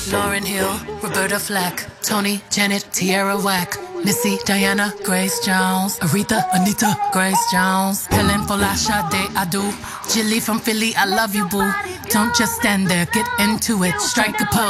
Lauryn Hill, Roberta Flack, Tony, Janet, Tierra Whack, Missy, Diana, Grace Jones, Aretha, Anita, Grace Jones, Helen Folasha, Day I Do, Jilly from Philly, I love you, boo. Don't just stand there, get into it, strike a pose.